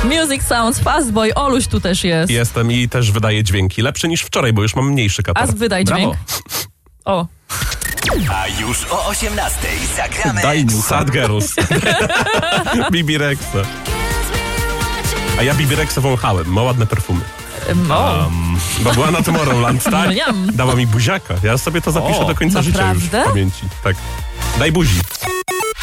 Music Sounds, Fastboy, Oluś tu też jest. Jestem i też wydaję dźwięki. Lepsze niż wczoraj, bo już mam mniejszy katar. A wydaj Brawo. dźwięk. O. A już o 18:00 zagramy Daj mu Sad Girls. Bibi Rexa. A ja Bibi Rexa wąchałem. Ma ładne perfumy. Bo była na Tomorrowland, tak? Mniam. Dała mi buziaka. Ja sobie to zapiszę do końca życia już w naprawdę? pamięci. Tak. Daj buzi.